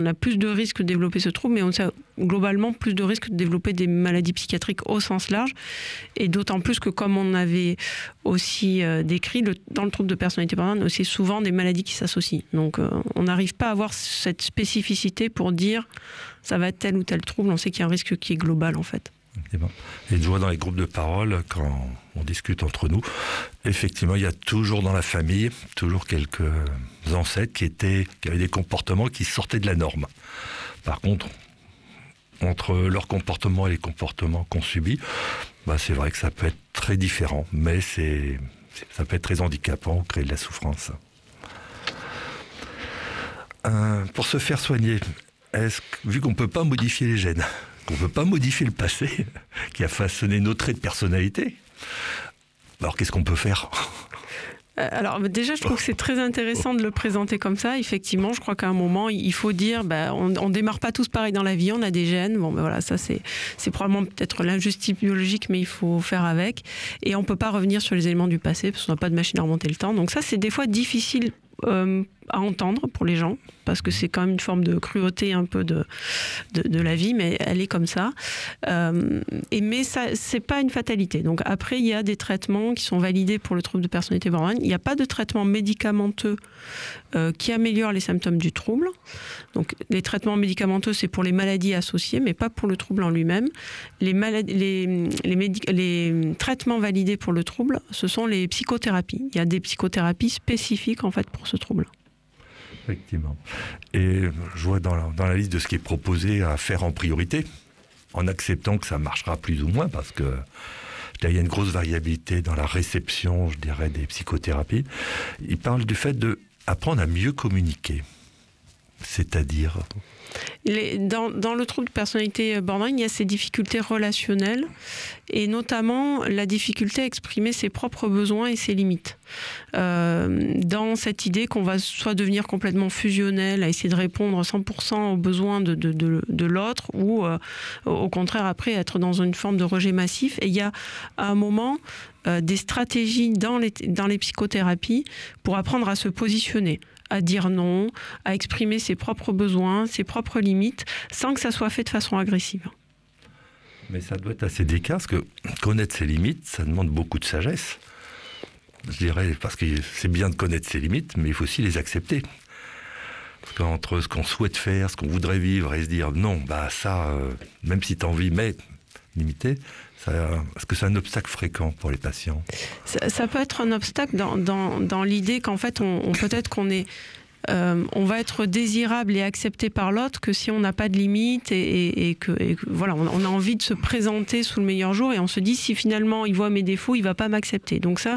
On a plus de risques de développer ce trouble, mais on a globalement plus de risques de développer des maladies psychiatriques au sens large. Et d'autant plus que, comme on avait aussi décrit, dans le trouble de personnalité borderline, c'est souvent des maladies qui s'associent. Donc on n'arrive pas à avoir cette spécificité pour dire ça va être tel ou tel trouble. On sait qu'il y a un risque qui est global en fait. Et je vois dans les groupes de parole, quand on discute entre nous, effectivement, il y a toujours dans la famille, toujours quelques ancêtres qui avaient des comportements qui sortaient de la norme. Par contre, entre leur comportement et les comportements qu'on subit, c'est vrai que ça peut être très différent, mais ça peut être très handicapant, créer de la souffrance. Pour se faire soigner, vu qu'on ne peut pas modifier les gènes, qu'on ne peut pas modifier le passé qui a façonné nos traits de personnalité, alors qu'est-ce qu'on peut faire ? Alors déjà, je trouve que c'est très intéressant de le présenter comme ça. Effectivement, je crois qu'à un moment, il faut dire, on démarre pas tous pareil dans la vie, on a des gènes. Bon, voilà, ça c'est probablement peut-être l'injustice biologique, mais il faut faire avec. Et on peut pas revenir sur les éléments du passé parce qu'on n'a pas de machine à remonter le temps. Donc ça, c'est des fois difficile à entendre pour les gens, parce que c'est quand même une forme de cruauté un peu de la vie, mais elle est comme ça. Mais ça, c'est pas une fatalité. Donc après, il y a des traitements qui sont validés pour le trouble de personnalité borderline. Il n'y a pas de traitement médicamenteux qui améliore les symptômes du trouble. Donc les traitements médicamenteux, c'est pour les maladies associées, mais pas pour le trouble en lui-même. Les traitements validés pour le trouble, ce sont les psychothérapies. Il y a des psychothérapies spécifiques en fait pour ce trouble. Effectivement. Et je vois dans la liste de ce qui est proposé à faire en priorité, en acceptant que ça marchera plus ou moins, parce que là, il y a une grosse variabilité dans la réception, je dirais, des psychothérapies. Il parle du fait d'apprendre à mieux communiquer. C'est-à-dire... Dans le trouble de personnalité borderline, il y a ces difficultés relationnelles et notamment la difficulté à exprimer ses propres besoins et ses limites. Dans cette idée qu'on va soit devenir complètement fusionnel, à essayer de répondre 100% aux besoins de l'autre, ou au contraire après être dans une forme de rejet massif. Et il y a à un moment des stratégies dans les psychothérapies pour apprendre à se positionner, à dire non, à exprimer ses propres besoins, ses propres limites, sans que ça soit fait de façon agressive. Mais ça doit être assez délicat, parce que connaître ses limites, ça demande beaucoup de sagesse. Je dirais, parce que c'est bien de connaître ses limites, mais il faut aussi les accepter. Parce qu'entre ce qu'on souhaite faire, ce qu'on voudrait vivre, et se dire non, même si tu as envie, mais limité, est-ce que c'est un obstacle fréquent pour les patients ? Ça peut être un obstacle dans l'idée qu'en fait, peut-être qu'on est... on va être désirable et accepté par l'autre que si on n'a pas de limite et que voilà, on a envie de se présenter sous le meilleur jour, et on se dit si finalement il voit mes défauts, il va pas m'accepter. Donc ça,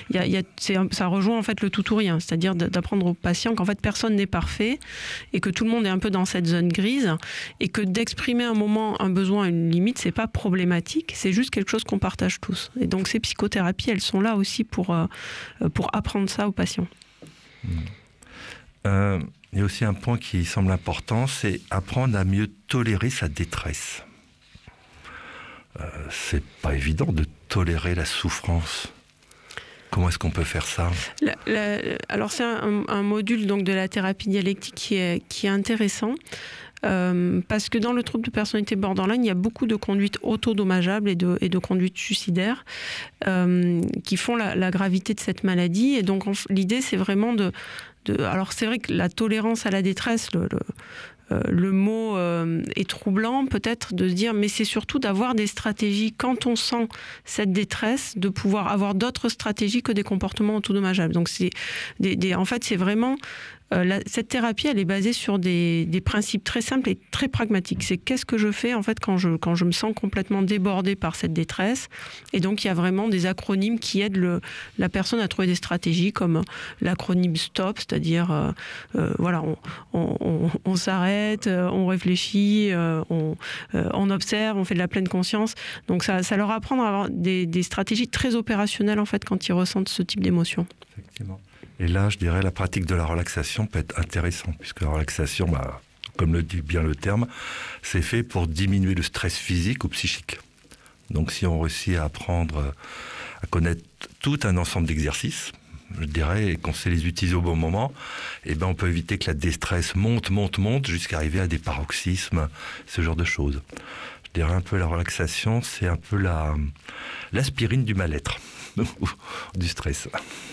ça rejoint en fait le tout ou rien, c'est-à-dire d'apprendre aux patients qu'en fait personne n'est parfait et que tout le monde est un peu dans cette zone grise, et que d'exprimer un moment un besoin, une limite, c'est pas problématique, c'est juste quelque chose qu'on partage tous. Et donc ces psychothérapies, elles sont là aussi pour apprendre ça aux patients. Il y a aussi un point qui semble important, c'est apprendre à mieux tolérer sa détresse. C'est pas évident de tolérer la souffrance. Comment est-ce qu'on peut faire ça ? Alors c'est un module donc de la thérapie dialectique qui est intéressant. Parce que dans le trouble de personnalité borderline, il y a beaucoup de conduites autodommageables et de conduites suicidaires qui font la gravité de cette maladie. Et donc l'idée, c'est vraiment alors c'est vrai que la tolérance à la détresse, le mot est troublant, peut-être de se dire, mais c'est surtout d'avoir des stratégies quand on sent cette détresse, de pouvoir avoir d'autres stratégies que des comportements autodommageables. Donc en fait, c'est vraiment cette thérapie, elle est basée sur des principes très simples et très pragmatiques. C'est qu'est-ce que je fais en fait quand je me sens complètement débordée par cette détresse. Et donc il y a vraiment des acronymes qui aident la personne à trouver des stratégies, comme l'acronyme STOP, c'est-à-dire voilà, on s'arrête, on réfléchit, on observe, on fait de la pleine conscience. Donc ça leur apprend à avoir des stratégies très opérationnelles en fait quand ils ressentent ce type d'émotion. Effectivement. Et là, je dirais, la pratique de la relaxation peut être intéressante, puisque la relaxation, comme le dit bien le terme, c'est fait pour diminuer le stress physique ou psychique. Donc si on réussit à apprendre à connaître tout un ensemble d'exercices, je dirais, et qu'on sait les utiliser au bon moment, eh ben on peut éviter que la déstresse monte jusqu'à arriver à des paroxysmes, ce genre de choses. Je dirais un peu la relaxation, c'est un peu l'aspirine du mal-être, du stress.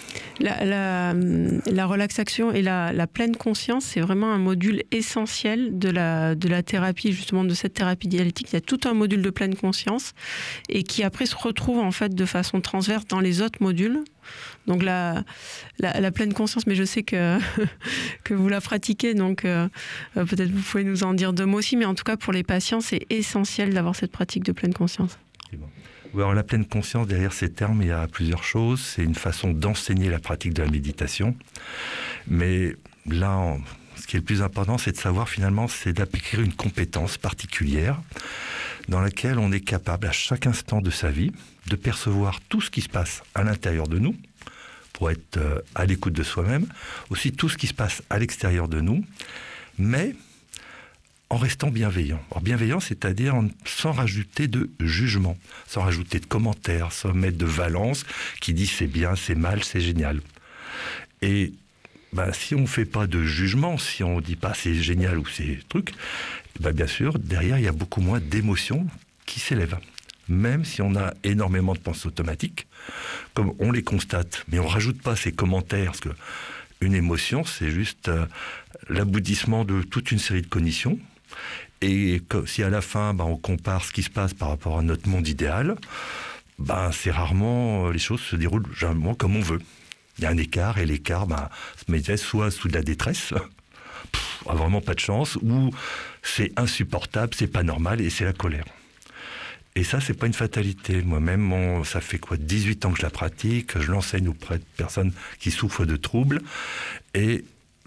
La relaxation et la pleine conscience, c'est vraiment un module essentiel de la thérapie, justement de cette thérapie dialectique. Il y a tout un module de pleine conscience et qui après se retrouve en fait de façon transverse dans les autres modules. Donc la pleine conscience, mais je sais que vous la pratiquez, donc peut-être vous pouvez nous en dire 2 mots aussi, mais en tout cas pour les patients, c'est essentiel d'avoir cette pratique de pleine conscience. Alors, la pleine conscience, derrière ces termes, il y a plusieurs choses. C'est une façon d'enseigner la pratique de la méditation. Mais là, ce qui est le plus important, c'est de savoir finalement, c'est d'acquérir une compétence particulière dans laquelle on est capable, à chaque instant de sa vie, de percevoir tout ce qui se passe à l'intérieur de nous, pour être à l'écoute de soi-même, aussi tout ce qui se passe à l'extérieur de nous, mais en restant bienveillant. Alors bienveillant, c'est-à-dire sans rajouter de jugement, sans rajouter de commentaires, sans mettre de valence qui dit c'est bien, c'est mal, c'est génial. Et si on ne fait pas de jugement, si on ne dit pas c'est génial ou c'est truc, bien sûr, derrière, il y a beaucoup moins d'émotions qui s'élèvent. Même si on a énormément de pensées automatiques, comme on les constate, mais on ne rajoute pas ces commentaires, parce qu'une émotion, c'est juste l'aboutissement de toute une série de cognitions. Et si à la fin, on compare ce qui se passe par rapport à notre monde idéal, c'est rarement, les choses se déroulent généralement comme on veut. Il y a un écart, et l'écart se met soit sous de la détresse, a vraiment pas de chance, ou c'est insupportable, c'est pas normal, et c'est la colère. Et ça, c'est pas une fatalité. Moi-même, ça fait 18 ans que je la pratique, je l'enseigne auprès de personnes qui souffrent de troubles, et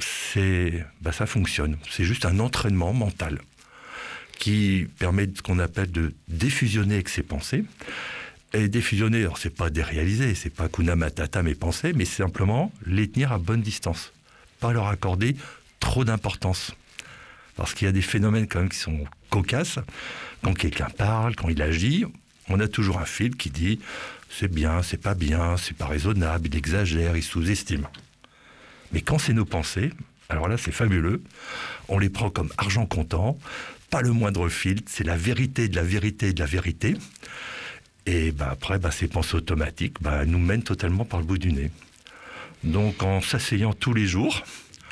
ça fonctionne. C'est juste un entraînement mental qui permet ce qu'on appelle de défusionner avec ses pensées. Et défusionner, alors c'est pas déréaliser, c'est pas Kuna Matata mes pensées, mais c'est simplement les tenir à bonne distance. Pas leur accorder trop d'importance. Parce qu'il y a des phénomènes quand même qui sont cocasses. Quand quelqu'un parle, quand il agit, on a toujours un fil qui dit c'est bien, c'est pas raisonnable, il exagère, il sous-estime. Mais quand c'est nos pensées, alors là c'est fabuleux, on les prend comme argent comptant, pas le moindre filtre, c'est la vérité de la vérité de la vérité. Et après, ces pensées automatiques nous mènent totalement par le bout du nez. Donc en s'asseyant tous les jours,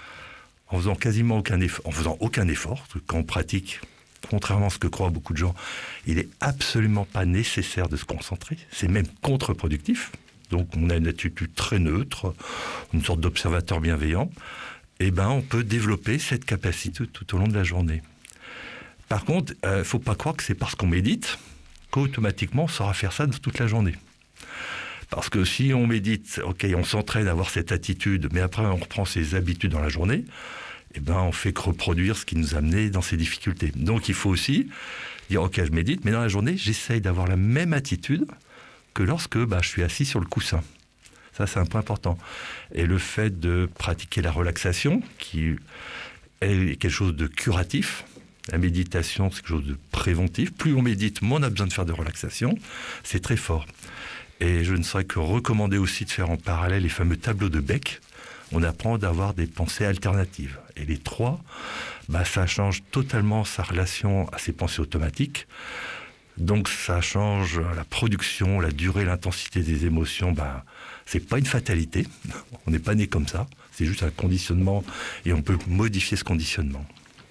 en faisant quasiment aucun effort, quand on pratique, contrairement à ce que croient beaucoup de gens, il n'est absolument pas nécessaire de se concentrer, c'est même contre-productif. Donc on a une attitude très neutre, une sorte d'observateur bienveillant, et on peut développer cette capacité tout au long de la journée. Par contre, il ne faut pas croire que c'est parce qu'on médite qu'automatiquement on saura faire ça toute la journée. Parce que si on médite, on s'entraîne à avoir cette attitude, mais après on reprend ses habitudes dans la journée, on fait que reproduire ce qui nous a amené dans ces difficultés. Donc il faut aussi dire, je médite, mais dans la journée, j'essaye d'avoir la même attitude que lorsque je suis assis sur le coussin. Ça, c'est un point important. Et le fait de pratiquer la relaxation, qui est quelque chose de curatif, la méditation, c'est quelque chose de préventif. Plus on médite, moins on a besoin de faire de relaxation. C'est très fort. Et je ne saurais que recommander aussi de faire en parallèle les fameux tableaux de Beck. On apprend d'avoir des pensées alternatives. Et les 3, ça change totalement sa relation à ses pensées automatiques. Donc ça change la production, la durée, l'intensité des émotions. C'est pas une fatalité. On n'est pas né comme ça. C'est juste un conditionnement et on peut modifier ce conditionnement.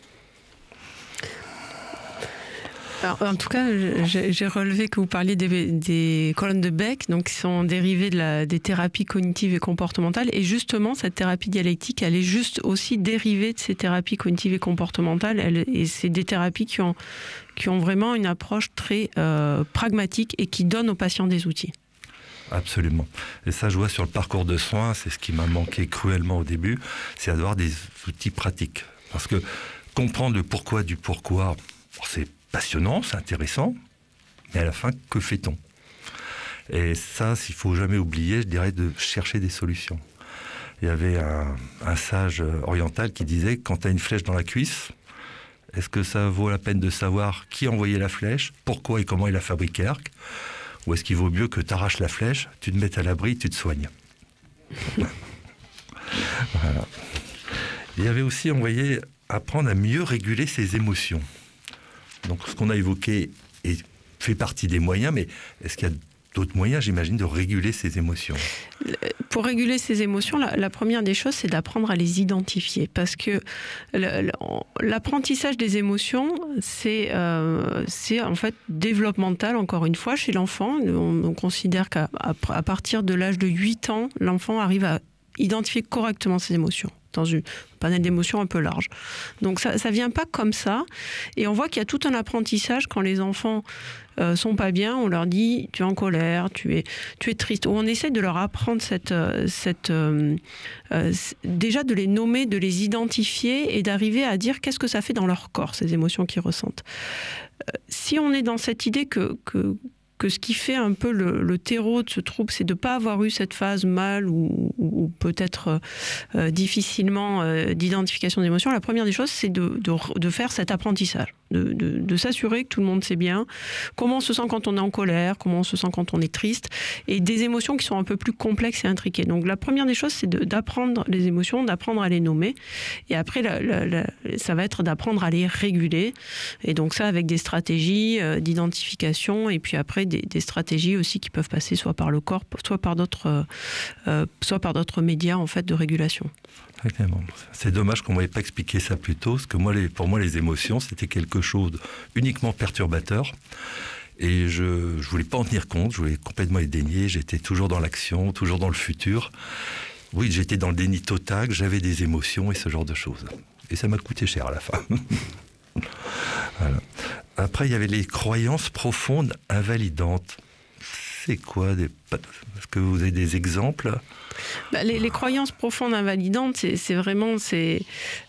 Alors, en tout cas, j'ai relevé que vous parliez des colonnes de Beck, donc qui sont dérivées des thérapies cognitives et comportementales. Et justement, cette thérapie dialectique, elle est juste aussi dérivée de ces thérapies cognitives et comportementales. Et c'est des thérapies qui ont vraiment une approche très pragmatique et qui donnent aux patients des outils. Absolument. Et ça, je vois sur le parcours de soins, c'est ce qui m'a manqué cruellement au début, c'est d'avoir des outils pratiques. Parce que comprendre le pourquoi du pourquoi, c'est passionnant, c'est intéressant, mais à la fin, que fait-on ? Et ça, s'il ne faut jamais oublier, je dirais de chercher des solutions. Il y avait un sage oriental qui disait, quand tu as une flèche dans la cuisse, est-ce que ça vaut la peine de savoir qui a envoyé la flèche, pourquoi et comment il a fabriqué l'arc ? Ou est-ce qu'il vaut mieux que tu arraches la flèche, tu te mettes à l'abri, tu te soignes ? Voilà. Il y avait aussi, on voyait, apprendre à mieux réguler ses émotions. Donc ce qu'on a évoqué fait partie des moyens, mais est-ce qu'il y a d'autres moyens, j'imagine, de réguler ses émotions? Pour réguler ses émotions, la première des choses, c'est d'apprendre à les identifier. Parce que l'apprentissage des émotions, c'est en fait développemental, encore une fois, chez l'enfant. On considère qu'à partir de l'âge de 8 ans, l'enfant arrive à identifier correctement ses émotions, dans un panel d'émotions un peu large. Donc ça ne vient pas comme ça. Et on voit qu'il y a tout un apprentissage quand les enfants sont pas bien. On leur dit, tu es en colère, tu es triste. Ou on essaie de leur apprendre déjà de les nommer, de les identifier et d'arriver à dire qu'est-ce que ça fait dans leur corps, ces émotions qu'ils ressentent. Si on est dans cette idée que ce qui fait un peu le terreau de ce trouble, c'est de ne pas avoir eu cette phase mal ou peut-être difficilement d'identification d'émotions. La première des choses, c'est de faire cet apprentissage, de s'assurer que tout le monde sait bien comment on se sent quand on est en colère, comment on se sent quand on est triste, et des émotions qui sont un peu plus complexes et intriquées. Donc la première des choses, c'est d'apprendre les émotions, d'apprendre à les nommer, et après, ça va être d'apprendre à les réguler, et donc ça avec des stratégies d'identification, et puis après des stratégies aussi qui peuvent passer soit par le corps, soit par d'autres médias en fait de régulation. Exactement. C'est dommage qu'on ne m'avait pas expliqué ça plus tôt, parce que pour moi, les émotions, c'était quelque chose uniquement perturbateur. Et je ne voulais pas en tenir compte, je voulais complètement les dénier. J'étais toujours dans l'action, toujours dans le futur. Oui, j'étais dans le déni total, j'avais des émotions et ce genre de choses. Et ça m'a coûté cher à la fin. Voilà. Après, il y avait les croyances profondes invalidantes. C'est quoi Est-ce que vous avez des exemples? Les croyances profondes invalidantes, c'est vraiment ces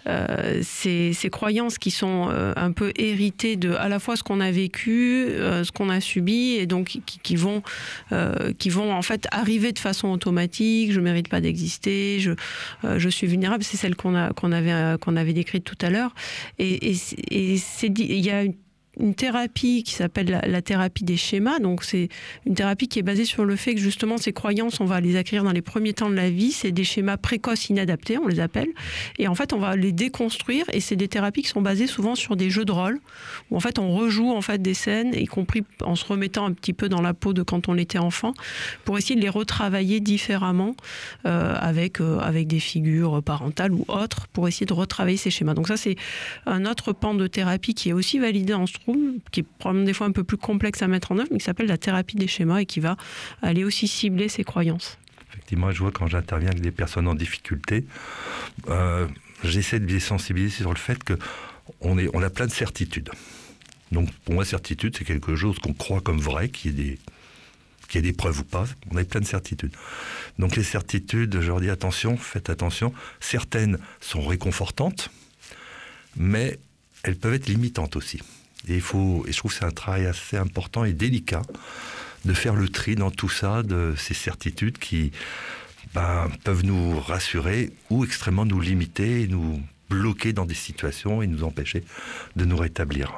croyances qui sont un peu héritées de à la fois ce qu'on a vécu, ce qu'on a subi, et donc qui vont en fait arriver de façon automatique. Je mérite pas d'exister, je suis vulnérable. C'est celle qu'on avait décrite tout à l'heure. Et il y a une thérapie qui s'appelle la thérapie des schémas. Donc c'est une thérapie qui est basée sur le fait que justement ces croyances, on va les acquérir dans les premiers temps de la vie. C'est des schémas précoces inadaptés, on les appelle. Et en fait, on va les déconstruire. Et c'est des thérapies qui sont basées souvent sur des jeux de rôle où en fait on rejoue en fait des scènes, y compris en se remettant un petit peu dans la peau de quand on était enfant, pour essayer de les retravailler différemment avec des figures parentales ou autres, pour essayer de retravailler ces schémas. Donc ça, c'est un autre pan de thérapie qui est aussi validé en ce trouble, qui est probablement des fois un peu plus complexe à mettre en œuvre, mais qui s'appelle la thérapie des schémas et qui va aller aussi cibler ces croyances. Effectivement, je vois quand j'interviens avec des personnes en difficulté, j'essaie de les sensibiliser sur le fait qu'on a plein de certitudes. Donc pour moi, certitude, c'est quelque chose qu'on croit comme vrai, qu'il y ait des preuves ou pas, on a plein de certitudes. Donc les certitudes, je leur dis attention, faites attention, certaines sont réconfortantes, mais elles peuvent être limitantes aussi. Et je trouve que c'est un travail assez important et délicat de faire le tri dans tout ça, de ces certitudes qui peuvent nous rassurer ou extrêmement nous limiter et nous bloquer dans des situations et nous empêcher de nous rétablir.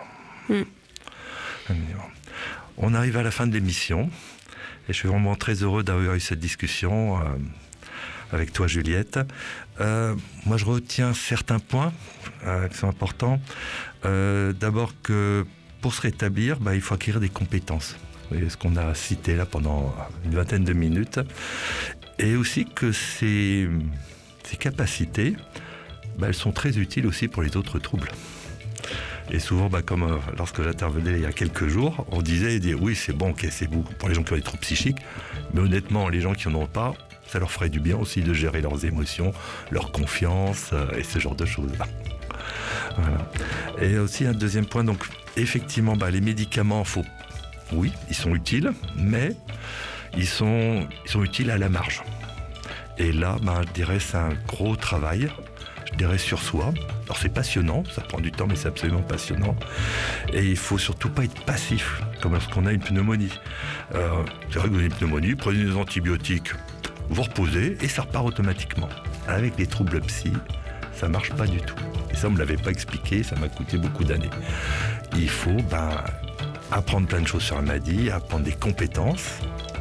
On arrive à la fin de l'émission et je suis vraiment très heureux d'avoir eu cette discussion avec toi, Juliette. Moi, je retiens certains points qui sont importants. D'abord que pour se rétablir, il faut acquérir des compétences. Vous voyez ce qu'on a cité là pendant une vingtaine de minutes. Et aussi que ces capacités, elles sont très utiles aussi pour les autres troubles. Et souvent, comme lorsque j'intervenais il y a quelques jours, on disait oui, c'est bon, c'est bon pour les gens qui ont des troubles psychiques, mais honnêtement, les gens qui n'en ont pas, ça leur ferait du bien aussi de gérer leurs émotions, leur confiance et ce genre de choses. Voilà. Et aussi un deuxième point, donc effectivement, les médicaments, oui, ils sont utiles, mais ils sont utiles à la marge. Et là, je dirais, c'est un gros travail, je dirais, sur soi. Alors c'est passionnant, ça prend du temps, mais c'est absolument passionnant. Et il faut surtout pas être passif, comme lorsqu'on a une pneumonie. C'est vrai que vous avez une pneumonie, prenez des antibiotiques, vous reposez et ça repart automatiquement. Avec les troubles psy, ça marche pas du tout. Et ça, on me l'avait pas expliqué, ça m'a coûté beaucoup d'années. Il faut apprendre plein de choses sur la maladie, apprendre des compétences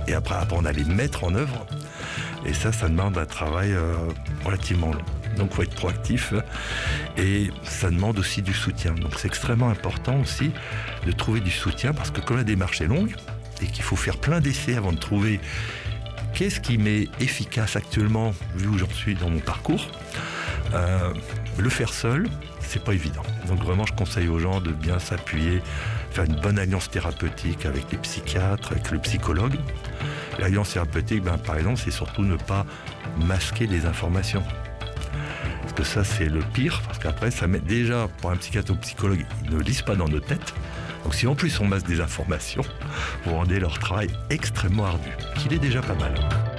et après apprendre à les mettre en œuvre. Et ça demande un travail relativement long. Donc il faut être proactif et ça demande aussi du soutien. Donc c'est extrêmement important aussi de trouver du soutien parce que comme la démarche est longue et qu'il faut faire plein d'essais avant de trouver qu'est-ce qui m'est efficace actuellement vu où j'en suis dans mon parcours, le faire seul, c'est pas évident. Donc vraiment je conseille aux gens de bien s'appuyer, faire une bonne alliance thérapeutique avec les psychiatres, avec le psychologue. L'alliance thérapeutique, par exemple, c'est surtout ne pas masquer les informations. Parce que ça, c'est le pire, parce qu'après, ça met déjà, pour un psychiatre ou psychologue, ils ne lisent pas dans nos têtes. Donc si en plus on masque des informations, vous rendez leur travail extrêmement ardu, qu'il est déjà pas mal.